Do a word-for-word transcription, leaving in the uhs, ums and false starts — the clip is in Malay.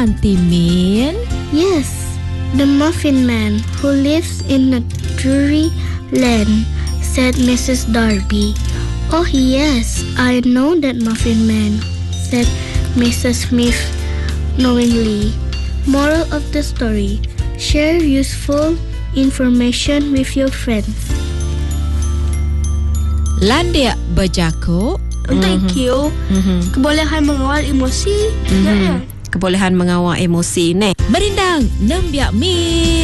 nanti, Min? Yes, the Muffin Man who lives in a dreary land, said Missus Darby. Oh yes, I know that Muffin Man, said Missus Smith knowingly. Moral of the story: share useful information with your friends. Landia berjakuk. Thank you. Mm-hmm. Kebolehan mengawal emosi. Mm-hmm. Kebolehan mengawal emosi ni. Merindang, nembiak Mi.